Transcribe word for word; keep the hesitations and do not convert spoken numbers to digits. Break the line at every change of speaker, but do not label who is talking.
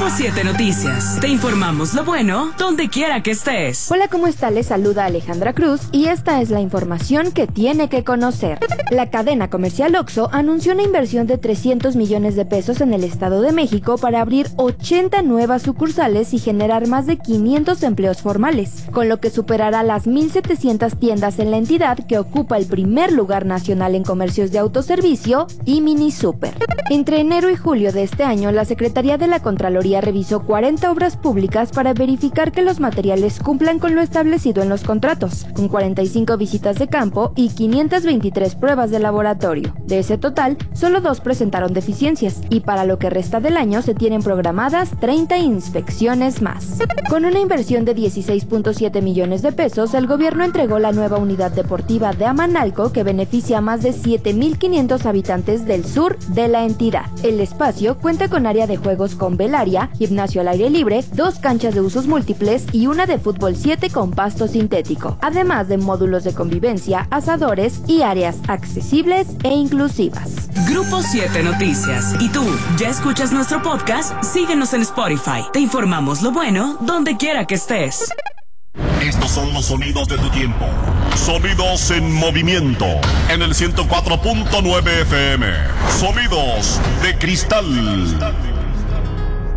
Grupo siete Noticias. Te informamos lo bueno donde quiera que estés.
Hola, ¿cómo está? Les saluda Alejandra Cruz y esta es la información que tiene que conocer. La cadena comercial Oxxo anunció una inversión de trescientos millones de pesos en el Estado de México para abrir ochenta nuevas sucursales y generar más de quinientos empleos formales, con lo que superará las mil setecientas tiendas en la entidad, que ocupa el primer lugar nacional en comercios de autoservicio y mini super. Entre enero y julio de este año, la Secretaría de la Contraloría revisó cuarenta obras públicas para verificar que los materiales cumplan con lo establecido en los contratos, con cuarenta y cinco visitas de campo y quinientas veintitrés pruebas de laboratorio. De ese total, solo dos presentaron deficiencias, y para lo que resta del año se tienen programadas treinta inspecciones más. Con una inversión de dieciséis punto siete millones de pesos, el gobierno entregó la nueva unidad deportiva de Amanalco, que beneficia a más de siete mil quinientos habitantes del sur de la entidad. El espacio cuenta con área de juegos con velaria, gimnasio al aire libre, dos canchas de usos múltiples y una de fútbol siete con pasto sintético, además de módulos de convivencia, asadores y áreas accesibles e inclusivas.
Grupo siete Noticias. ¿Y tú, ya escuchas nuestro podcast? Síguenos en Spotify. Te informamos lo bueno donde quiera que estés.
Estos son los sonidos de tu tiempo. Sonidos en movimiento. En el ciento cuatro punto nueve F M. Sonidos de cristal.